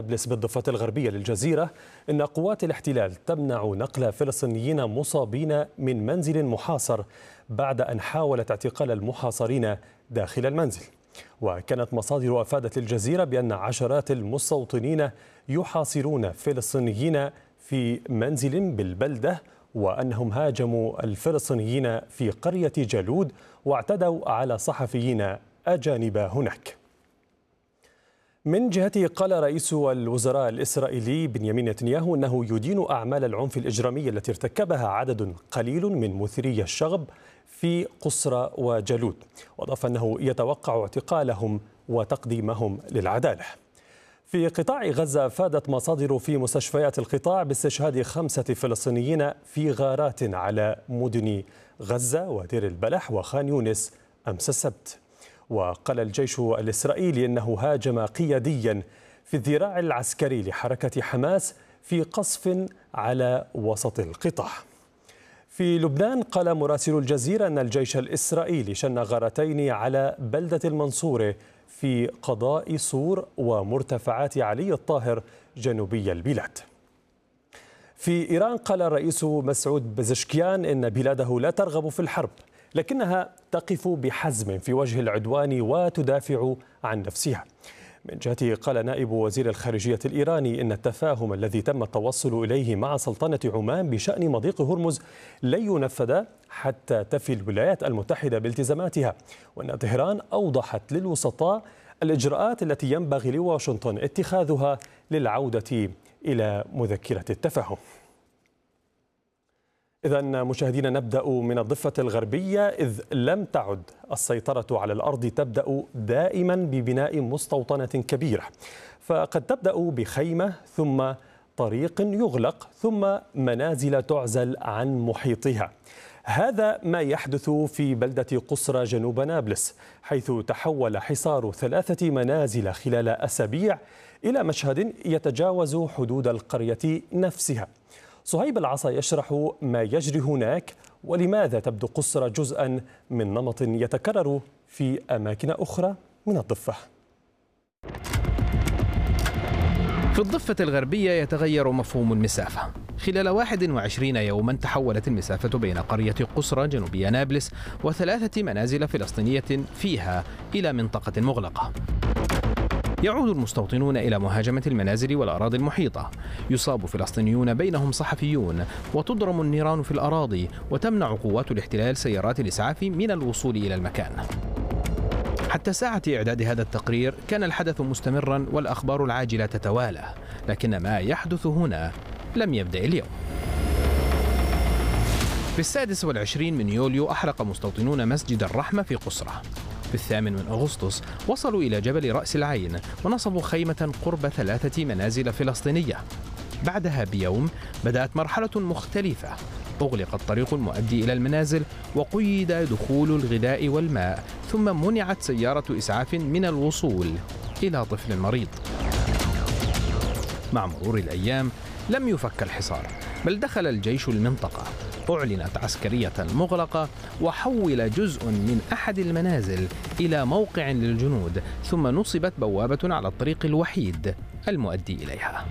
نابلس بالضفة الغربية للجزيرة إن قوات الاحتلال تمنع نقل فلسطينيين مصابين من منزل محاصر بعد أن حاولت اعتقال المحاصرين داخل المنزل. وكانت مصادر أفادت للجزيرة بأن عشرات المستوطنين يحاصرون فلسطينيين في منزل بالبلدة، وأنهم هاجموا الفلسطينيين في قرية جالود واعتدوا على صحفيين أجانب هناك. من جهته قال رئيس الوزراء الإسرائيلي بنيامين نتنياهو أنه يدين أعمال العنف الإجرامية التي ارتكبها عدد قليل من مثيري الشغب في قصرى وجالود، وأضاف أنه يتوقع اعتقالهم وتقديمهم للعدالة. في قطاع غزة أفادت مصادر في مستشفيات القطاع باستشهاد 5 فلسطينيين في غارات على مدن غزة ودير البلح وخان يونس أمس السبت. وقال الجيش الإسرائيلي أنه هاجم قياديا في الذراع العسكري لحركة حماس في قصف على وسط القطاع. في لبنان قال مراسل الجزيرة أن الجيش الإسرائيلي شن غارتين على بلدة المنصورة في قضاء صور ومرتفعات علي الطاهر جنوبي البلاد. في إيران قال الرئيس مسعود بزشكيان إن بلاده لا ترغب في الحرب، لكنها تقف بحزم في وجه العدوان وتدافع عن نفسها. من جهته قال نائب وزير الخارجية الإيراني إن التفاهم الذي تم التوصل إليه مع سلطنة عمان بشأن مضيق هرمز لن ينفذ حتى تفي الولايات المتحدة بالتزاماتها، وأن طهران أوضحت للوسطاء الإجراءات التي ينبغي لواشنطن اتخاذها للعودة إلى مذكرة التفاهم. إذن مشاهدينا، نبدأ من الضفة الغربية، إذ لم تعد السيطرة على الأرض تبدأ دائما ببناء مستوطنة كبيرة، فقد تبدأ بخيمة ثم طريق يغلق ثم منازل تعزل عن محيطها. هذا ما يحدث في بلدة قصرى جنوب نابلس، حيث تحول حصار 3 منازل خلال أسابيع إلى مشهد يتجاوز حدود القرية نفسها. صهيب العصا يشرح ما يجري هناك ولماذا تبدو قصرى جزءا من نمط يتكرر في أماكن أخرى من الضفة. في الضفة الغربية يتغير مفهوم المسافة. خلال 21 يوما تحولت المسافة بين قرية قصرى جنوبية نابلس و3 منازل فلسطينية فيها إلى منطقة مغلقة. يعود المستوطنون إلى مهاجمة المنازل والأراضي المحيطة، يصاب فلسطينيون بينهم صحفيون، وتضرم النيران في الأراضي، وتمنع قوات الاحتلال سيارات الإسعاف من الوصول إلى المكان. حتى ساعة إعداد هذا التقرير كان الحدث مستمرا والأخبار العاجلة تتوالى، لكن ما يحدث هنا لم يبدأ اليوم. في 26 من يوليو أحرق مستوطنون مسجد الرحمة في قصرى. في 8 من أغسطس وصلوا إلى جبل رأس العين ونصبوا خيمة قرب 3 منازل فلسطينية. بعدها بيوم بدأت مرحلة مختلفة، أغلق الطريق المؤدي إلى المنازل وقيد دخول الغذاء والماء، ثم منعت سيارة إسعاف من الوصول إلى طفل مريض. مع مرور الأيام لم يفك الحصار، بل دخل الجيش المنطقة. أعلنت عسكرية مغلقة وحول جزء من أحد المنازل إلى موقع للجنود، ثم نصبت بوابة على الطريق الوحيد المؤدي إليها.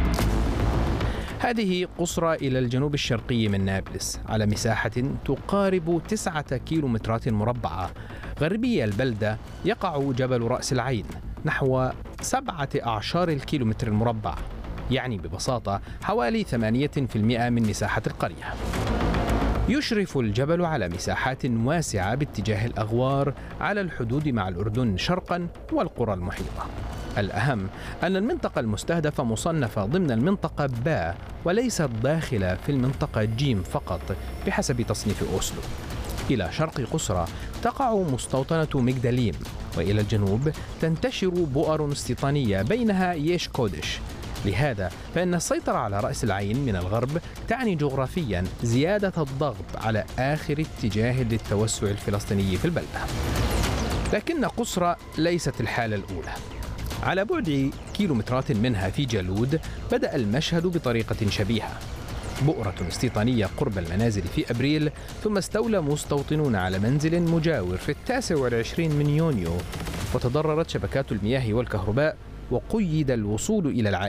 هذه قصرى إلى الجنوب الشرقي من نابلس على مساحة تقارب 9 كيلومترات مربعة. غربي البلدة يقع جبل رأس العين نحو 17 الكيلومتر المربع، يعني ببساطة حوالي 8% من مساحة القرية. يشرف الجبل على مساحات واسعة باتجاه الأغوار على الحدود مع الأردن شرقا والقرى المحيطة. الأهم أن المنطقة المستهدفة مصنفة ضمن المنطقة باء وليست داخلة في المنطقة جيم فقط بحسب تصنيف أوسلو. إلى شرق قصرى تقع مستوطنة مجدليم، وإلى الجنوب تنتشر بؤر استيطانية بينها ييش كودش. لهذا فإن السيطرة على رأس العين من الغرب تعني جغرافيا زيادة الضغط على آخر اتجاه للتوسع الفلسطيني في البلدة. لكن قصرى ليست الحالة الأولى. على بعد كيلومترات منها في جالود بدأ المشهد بطريقة شبيهة. بؤرة استيطانية قرب المنازل في أبريل، ثم استولى مستوطنون على منزل مجاور في 29 من يونيو، وتضررت شبكات المياه والكهرباء، وقيد الوصول إلى العائلة